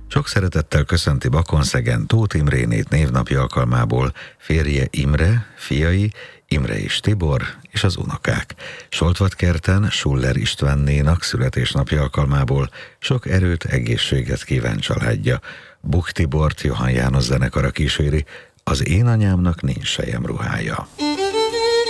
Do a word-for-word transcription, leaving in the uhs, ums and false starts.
Sok szeretettel köszönti Bakonszegen Tóth Imrénét névnapja alkalmából férje Imre, fiai Imre és Tibor és az unokák. Soltvatkerten Schuller Istvánnénak születésnapja alkalmából sok erőt, egészséget kíván családja. Buk Tibort Johann János zenekara kíséri, Az én anyámnak nincs selyemruhája.